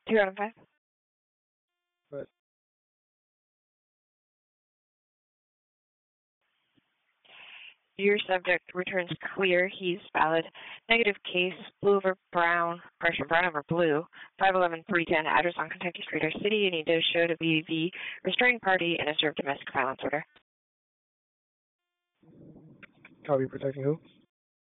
2 out of 5. But Your subject returns clear. He's valid. Negative case, blue over brown, correction, brown over blue, 511 310, address on Kentucky Street or City. You need to show to be the restraining party and observe domestic violence order. I'll be protecting who?